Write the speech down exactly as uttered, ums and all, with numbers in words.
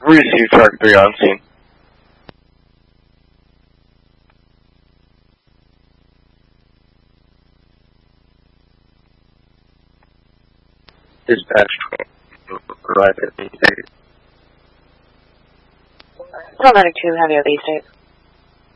Receive Track three on scene. Dispatch arrive at the state. twelve ninety-two, heavy at the state.